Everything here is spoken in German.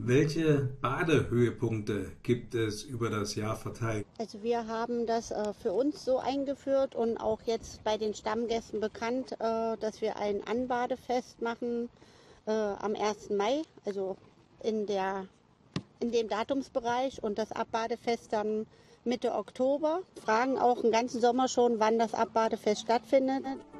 Welche Badehöhepunkte gibt es über das Jahr verteilt? Also wir haben das für uns so eingeführt und auch jetzt bei den Stammgästen bekannt, dass wir ein Anbadefest machen am 1. Mai, also in in dem Datumsbereich und das Abbadefest dann Mitte Oktober. Fragen auch den ganzen Sommer schon, wann das Abbadefest stattfindet.